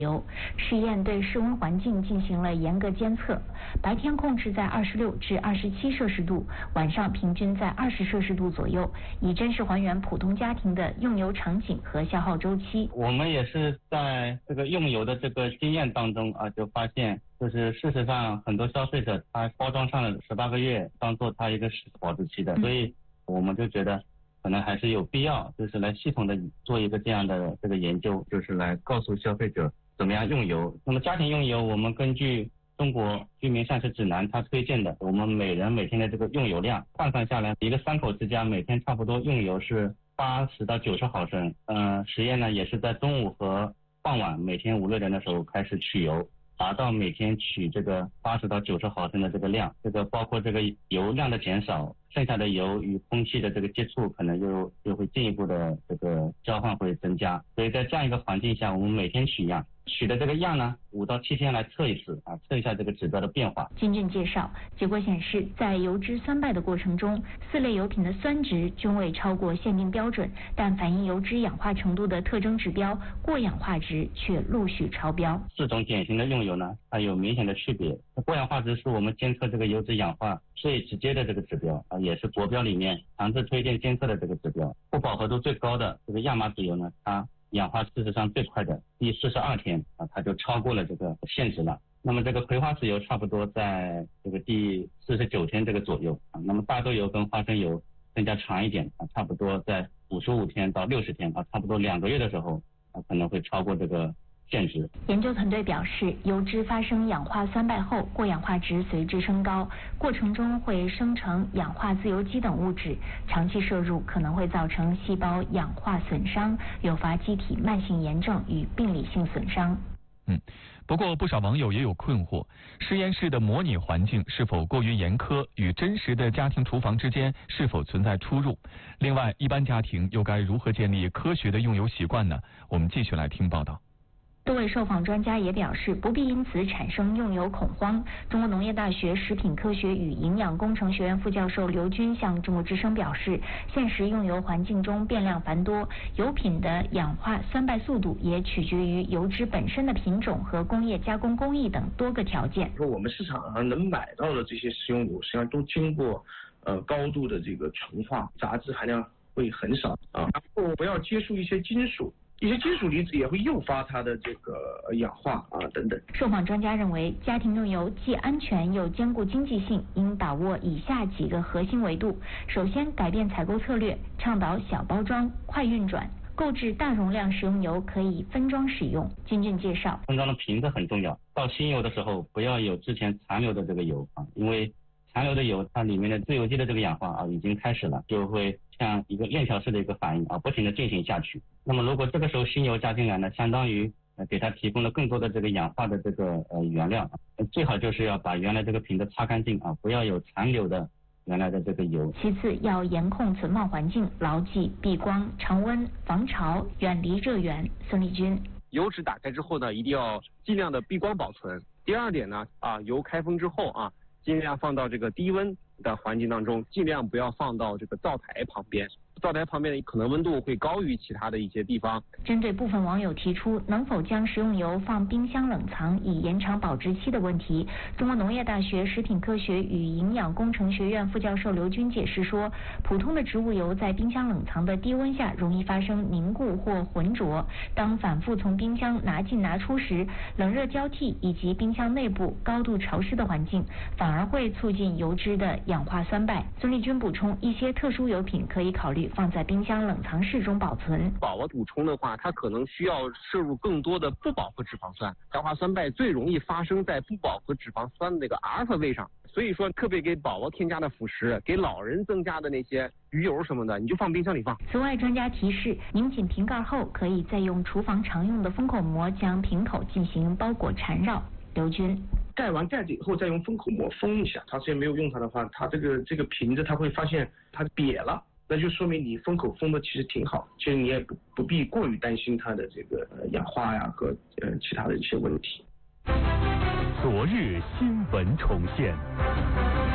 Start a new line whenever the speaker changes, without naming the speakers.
油试验对室温环境进行了严格监测，白天控制在26至27摄氏度，晚上平均在20摄氏度左右，以真实还原普通家庭的用油场景和消耗周期。
我们也是在这个用油的这个经验当中就发现，就是事实上很多消费者他包装上了18个月当做他一个保质期的，所以我们就觉得可能还是有必要，就是来系统的做一个这样的这个研究，就是来告诉消费者怎么样用油。那么家庭用油，我们根据中国居民膳食指南它推荐的，我们每人每天的这个用油量换算下来，一个3口之家每天差不多用油是80到90毫升。实验呢也是在中午和傍晚每天5、6点的时候开始取油，达到每天取这个80到90毫升的这个量。这个包括这个油量的减少，剩下的油与空气的这个接触可能又会进一步的这个交换会增加。所以在这样一个环境下，我们每天取样，取的这个样呢5到7天来测一次测一下这个指标的变化。
金俊介绍，结果显示，在油脂酸败的过程中，4类油品的酸值均未超过限定标准，但反映油脂氧化程度的特征指标过氧化值却陆续超标。
4种典型的用油呢，它有明显的区别。过氧化值是我们监测这个油脂氧化最直接的这个指标也是国标里面强制推荐监测的这个指标。不饱和度最高的这个亚麻籽油呢，它氧化事实上最快的第42天它就超过了这个限值了。那么这个葵花籽油差不多在这个第49天这个左右那么大豆油跟花生油更加长一点差不多在55天到60天差不多2个月的时候可能会超过这个限值。
研究团队表示，油脂发生氧化酸败后，过氧化值随之升高，过程中会生成氧化自由基等物质，长期摄入可能会造成细胞氧化损伤，诱发机体慢性炎症与病理性损伤。
不过不少网友也有困惑，实验室的模拟环境是否过于严苛，与真实的家庭厨房之间是否存在出入？另外，一般家庭又该如何建立科学的用油习惯呢？我们继续来听报道。
多位受访专家也表示，不必因此产生用油恐慌。中国农业大学食品科学与营养工程学院副教授刘军向中国之声表示，现实用油环境中变量繁多，油品的氧化酸败速度也取决于油脂本身的品种和工业加工工艺等多个条件。
说我们市场上能买到的这些食用油，实际上都经过高度的这个纯化，杂质含量会很少然后不要接触一些金属。一些金属离子也会诱发它的这个氧化等等。
受访专家认为，家庭用油既安全又兼顾经济性，应把握以下几个核心维度。首先，改变采购策略，倡导小包装、快运转，购置大容量食用油可以分装使用。金俊介绍，
分装的瓶子很重要，倒新油的时候不要有之前残留的这个油因为残留的油它里面的自由基的这个氧化已经开始了，就会像一个链条式的一个反应不停的进行下去。那么如果这个时候新油加进来呢，相当于给它提供了更多的这个氧化的这个原料最好就是要把原来这个瓶子擦干净不要有残留的原来的这个油。
其次，要严控存放环境，牢记避光、常温、防潮、远离热源。孙立军，
油脂打开之后呢，一定要尽量的避光保存。第二点呢油开封之后尽量放到这个低温的环境当中，尽量不要放到这个灶台旁边。灶台旁边的可能温度会高于其他的一些地方。
针对部分网友提出能否将食用油放冰箱冷藏以延长保质期的问题，中国农业大学食品科学与营养工程学院副教授刘军解释说，普通的植物油在冰箱冷藏的低温下容易发生凝固或浑浊，当反复从冰箱拿进拿出时，冷热交替以及冰箱内部高度潮湿的环境反而会促进油脂的氧化酸败。孙立军补充，一些特殊油品可以考虑放在冰箱冷藏室中保存。
饱和补充的话，它可能需要摄入更多的不饱和脂肪酸，氧化酸败最容易发生在不饱和脂肪酸的那个阿尔法位上。所以说，特别给宝宝添加的辅食，给老人增加的那些鱼油什么的，你就放冰箱里放。
此外，专家提示，拧紧瓶盖后，可以再用厨房常用的封口膜将瓶口进行包裹缠绕。刘军，
盖完盖子以后再用封口膜封一下，长时间没有用它的话，它这个瓶子它会发现它瘪了，那就说明你封口封的其实挺好，其实你也不必过于担心它的这个氧化呀和其他的一些问题。
昨日新闻重现。